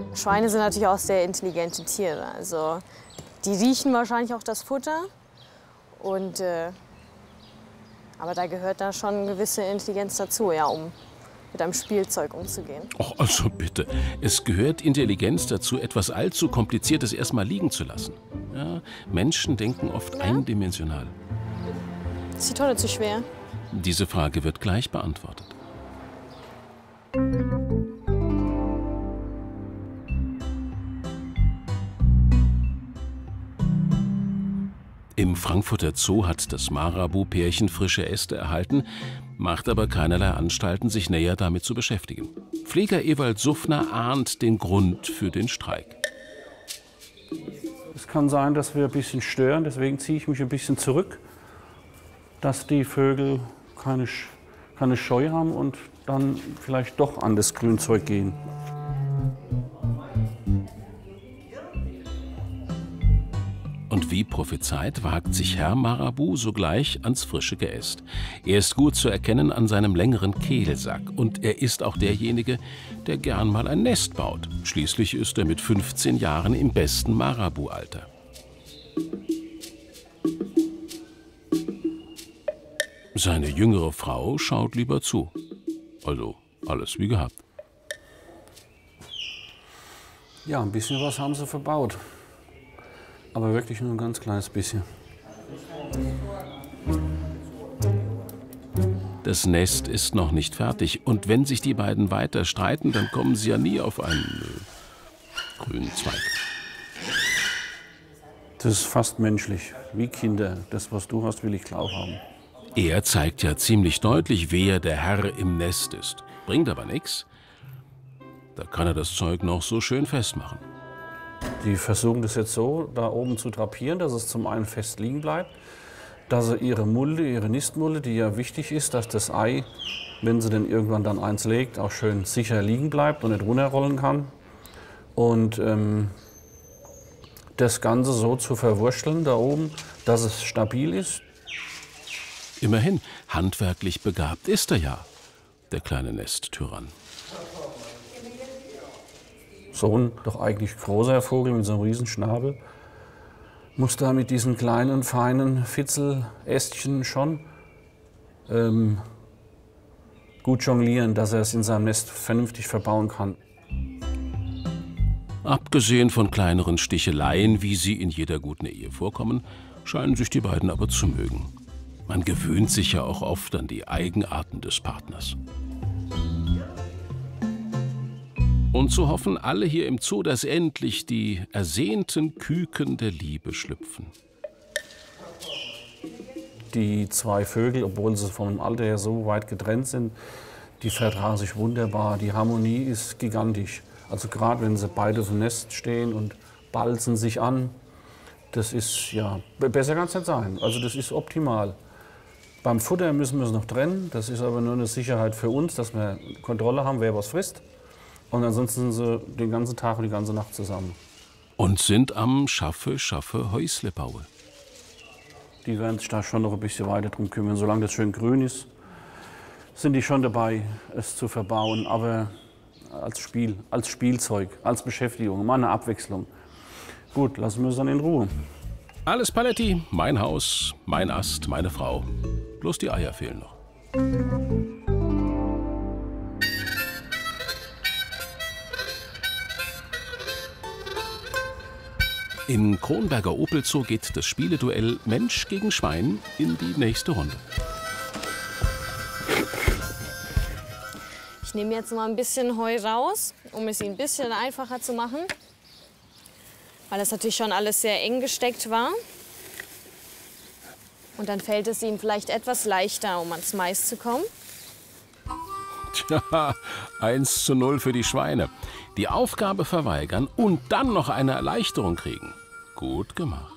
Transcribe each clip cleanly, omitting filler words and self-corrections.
Schweine sind natürlich auch sehr intelligente Tiere. Also die riechen wahrscheinlich auch das Futter. Und, aber da gehört da schon eine gewisse Intelligenz dazu, ja, um mit einem Spielzeug umzugehen. Och, also bitte. Es gehört Intelligenz dazu, etwas allzu Kompliziertes erst mal liegen zu lassen. Ja, Menschen denken oft eindimensional. Ist die Tonne zu schwer? Diese Frage wird gleich beantwortet. Im Frankfurter Zoo hat das Marabu-Pärchen frische Äste erhalten, macht aber keinerlei Anstalten, sich näher damit zu beschäftigen. Pfleger Ewald Suffner ahnt den Grund für den Streik. Es kann sein, dass wir ein bisschen stören, deswegen ziehe ich mich ein bisschen zurück, dass die Vögel keine Scheu haben und dann vielleicht doch an das Grünzeug gehen. Und wie prophezeit, wagt sich Herr Marabu sogleich ans frische Geäst. Er ist gut zu erkennen an seinem längeren Kehlsack. Und er ist auch derjenige, der gern mal ein Nest baut. Schließlich ist er mit 15 Jahren im besten Marabu-Alter. Seine jüngere Frau schaut lieber zu. Also alles wie gehabt. Ja, ein bisschen was haben sie verbaut. Aber wirklich nur ein ganz kleines bisschen. Das Nest ist noch nicht fertig. Und wenn sich die beiden weiter streiten, dann kommen sie ja nie auf einen grünen Zweig. Das ist fast menschlich, wie Kinder. Das, was du hast, will ich auch haben. Er zeigt ja ziemlich deutlich, wer der Herr im Nest ist. Bringt aber nichts. Da kann er das Zeug noch so schön festmachen. Die versuchen das jetzt so da oben zu drapieren, dass es zum einen fest liegen bleibt, dass sie ihre Mulde, ihre Nistmulde, die ja wichtig ist, dass das Ei, wenn sie denn irgendwann dann eins legt, auch schön sicher liegen bleibt und nicht runterrollen kann. Und das Ganze so zu verwursteln da oben, dass es stabil ist. Immerhin, handwerklich begabt ist er ja, der kleine Nesttyrann. So ein doch eigentlich großer Vogel mit so einem riesen Schnabel muss da mit diesen kleinen, feinen Fitzelästchen schon gut jonglieren, dass er es in seinem Nest vernünftig verbauen kann. Abgesehen von kleineren Sticheleien, wie sie in jeder guten Ehe vorkommen, scheinen sich die beiden aber zu mögen. Man gewöhnt sich ja auch oft an die Eigenarten des Partners. Und so hoffen alle hier im Zoo, dass endlich die ersehnten Küken der Liebe schlüpfen. Die zwei Vögel, obwohl sie vom Alter her so weit getrennt sind, die vertragen sich wunderbar. Die Harmonie ist gigantisch. Also gerade wenn sie beide auf dem Nest stehen und balzen sich an, das ist, ja, besser kann es nicht sein. Also das ist optimal. Beim Futter müssen wir es noch trennen. Das ist aber nur eine Sicherheit für uns, dass wir Kontrolle haben, wer was frisst. Und ansonsten sind sie den ganzen Tag und die ganze Nacht zusammen. Und sind am Schaffe Häusle baue. Die werden sich da schon noch ein bisschen weiter drum kümmern. Solange das schön grün ist, sind die schon dabei, es zu verbauen. Aber als Spiel, als Spielzeug, als Beschäftigung, mal eine Abwechslung. Gut, lassen wir es dann in Ruhe. Alles Paletti, mein Haus, mein Ast, meine Frau. Bloß die Eier fehlen noch. Im Kronberger Opel Zoo geht das Spieleduell Mensch gegen Schwein in die nächste Runde. Ich nehme jetzt mal ein bisschen Heu raus, um es ein bisschen einfacher zu machen. Weil das natürlich schon alles sehr eng gesteckt war. Und dann fällt es ihnen vielleicht etwas leichter, um ans Mais zu kommen. Tja, 1:0 für die Schweine. Die Aufgabe verweigern und dann noch eine Erleichterung kriegen. Gut gemacht.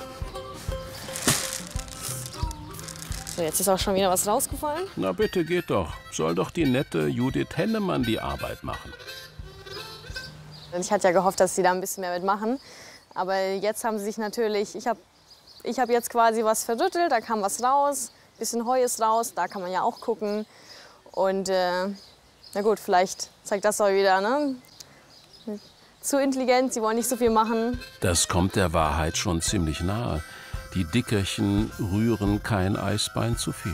So, jetzt ist auch schon wieder was rausgefallen. Na bitte, geht doch. Soll doch die nette Judith Hennemann die Arbeit machen. Ich hatte ja gehofft, dass sie da ein bisschen mehr mitmachen. Aber jetzt haben sie sich natürlich, ich hab jetzt quasi was verrüttelt, da kam was raus, ein bisschen Heu ist raus, da kann man ja auch gucken. Und na gut, vielleicht zeigt das auch wieder, ne? zu intelligent, sie wollen nicht so viel machen. Das kommt der Wahrheit schon ziemlich nahe. Die Dickerchen rühren kein Eisbein zu viel.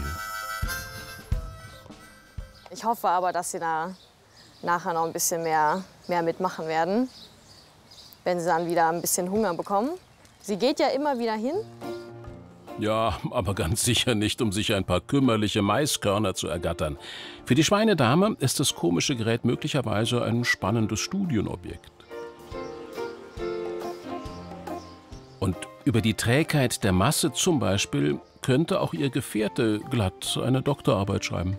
Ich hoffe aber, dass sie da nachher noch ein bisschen mehr mitmachen werden, wenn sie dann wieder ein bisschen Hunger bekommen. Sie geht ja immer wieder hin. Ja, aber ganz sicher nicht, um sich ein paar kümmerliche Maiskörner zu ergattern. Für die Schweinedame ist das komische Gerät möglicherweise ein spannendes Studienobjekt. Und über die Trägheit der Masse zum Beispiel könnte auch ihr Gefährte glatt eine Doktorarbeit schreiben.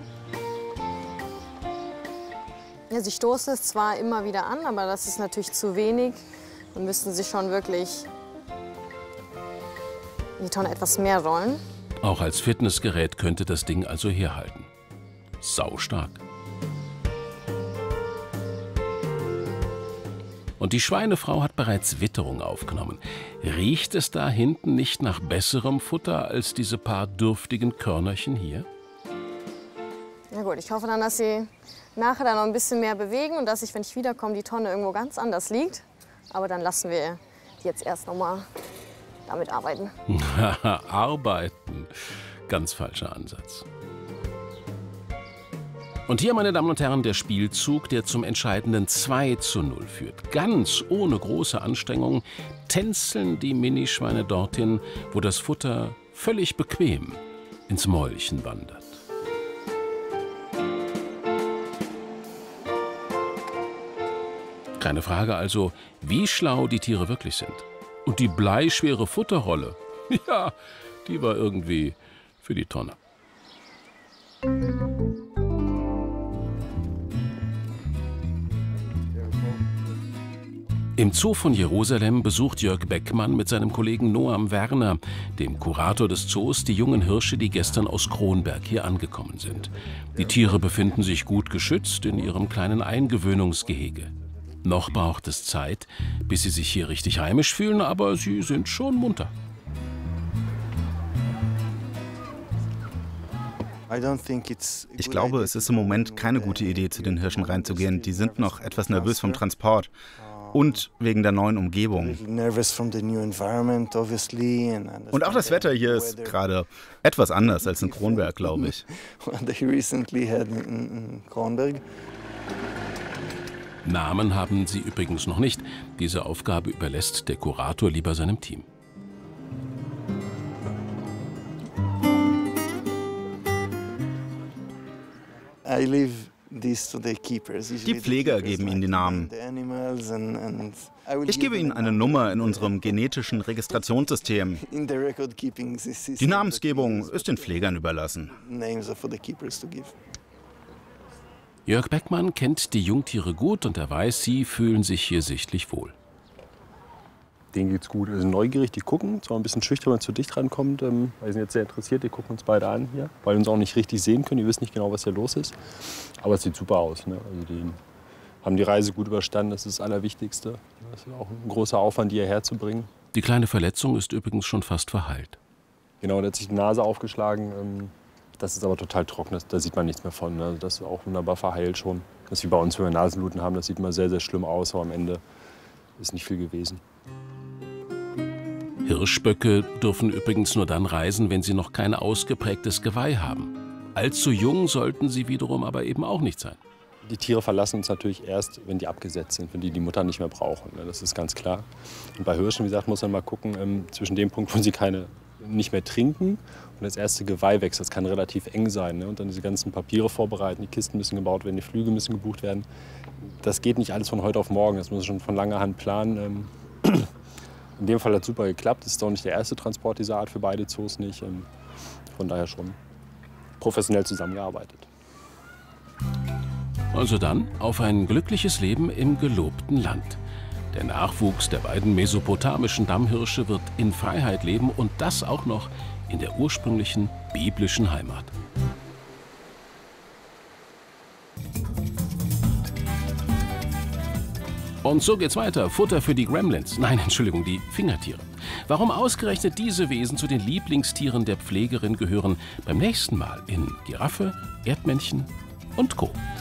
Ja, sie stoßen es zwar immer wieder an, aber das ist natürlich zu wenig. Dann müssten sie schon wirklich die Tonne etwas mehr rollen. Auch als Fitnessgerät könnte das Ding also herhalten. Saustark. Und die Schweinefrau hat bereits Witterung aufgenommen. Riecht es da hinten nicht nach besserem Futter als diese paar dürftigen Körnerchen hier? Na gut, ich hoffe dann, dass sie nachher dann noch ein bisschen mehr bewegen und dass ich, wenn ich wiederkomme, die Tonne irgendwo ganz anders liegt. Aber dann lassen wir die jetzt erst noch mal damit arbeiten. Arbeiten. Ganz falscher Ansatz. Und hier, meine Damen und Herren, der Spielzug, der zum entscheidenden 2:0 führt. Ganz ohne große Anstrengung tänzeln die Minischweine dorthin, wo das Futter völlig bequem ins Mäulchen wandert. Keine Frage also, wie schlau die Tiere wirklich sind. Und die bleischwere Futterrolle, ja, die war irgendwie für die Tonne. Im Zoo von Jerusalem besucht Jörg Beckmann mit seinem Kollegen Noam Werner, dem Kurator des Zoos, die jungen Hirsche, die gestern aus Kronberg hier angekommen sind. Die Tiere befinden sich gut geschützt in ihrem kleinen Eingewöhnungsgehege. Noch braucht es Zeit, bis sie sich hier richtig heimisch fühlen, aber sie sind schon munter. Ich glaube, es ist im Moment keine gute Idee, zu den Hirschen reinzugehen. Die sind noch etwas nervös vom Transport und wegen der neuen Umgebung. Und auch das Wetter hier ist gerade etwas anders als in Kronberg, glaube ich. Namen haben sie übrigens noch nicht. Diese Aufgabe überlässt der Kurator lieber seinem Team. Die Pfleger geben ihnen die Namen. Ich gebe ihnen eine Nummer in unserem genetischen Registrationssystem. Die Namensgebung ist den Pflegern überlassen. Jörg Beckmann kennt die Jungtiere gut und er weiß, sie fühlen sich hier sichtlich wohl. Denen geht's gut. Also neugierig, die gucken, zwar ein bisschen schüchtern, wenn man zu dicht rankommt. Weil sie sind jetzt sehr interessiert, die gucken uns beide an hier, weil wir uns auch nicht richtig sehen können. Die wissen nicht genau, was hier los ist. Aber es sieht super aus. Ne? Also die haben die Reise gut überstanden, das ist das Allerwichtigste. Das ist auch ein großer Aufwand, die hierher zu bringen. Die kleine Verletzung ist übrigens schon fast verheilt. Genau, der hat sich die Nase aufgeschlagen. Das ist aber total trocken, da sieht man nichts mehr von. Ne? Das ist auch wunderbar verheilt schon. Das ist wie bei uns, wenn wir Nasenbluten haben, das sieht immer sehr, sehr schlimm aus, aber am Ende ist nicht viel gewesen. Hirschböcke dürfen übrigens nur dann reisen, wenn sie noch kein ausgeprägtes Geweih haben. Allzu jung sollten sie wiederum aber eben auch nicht sein. Die Tiere verlassen uns natürlich erst, wenn die abgesetzt sind, wenn die Mutter nicht mehr brauchen. Ne? Das ist ganz klar. Und bei Hirschen, wie gesagt, muss man mal gucken, zwischen dem Punkt, wo sie nicht mehr trinken und das erste Geweih wächst. Das kann relativ eng sein. Ne? Und dann diese ganzen Papiere vorbereiten, die Kisten müssen gebaut werden, die Flüge müssen gebucht werden. Das geht nicht alles von heute auf morgen. Das muss man schon von langer Hand planen. In dem Fall hat es super geklappt. Das ist auch nicht der erste Transport dieser Art, für beide Zoos nicht. Von daher schon professionell zusammengearbeitet. Also dann auf ein glückliches Leben im gelobten Land. Der Nachwuchs der beiden mesopotamischen Dammhirsche wird in Freiheit leben und das auch noch in der ursprünglichen biblischen Heimat. Und so geht's weiter. Futter für die Gremlins. Nein, Entschuldigung, die Fingertiere. Warum ausgerechnet diese Wesen zu den Lieblingstieren der Pflegerin gehören, beim nächsten Mal in Giraffe, Erdmännchen und Co.